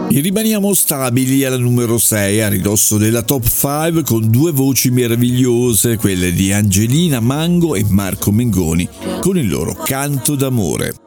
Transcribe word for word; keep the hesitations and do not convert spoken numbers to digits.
E rimaniamo stabili alla numero sei, a ridosso della top cinque, con due voci meravigliose, quelle di Angelina Mango e Marco Mengoni, con il loro Canto d'amore.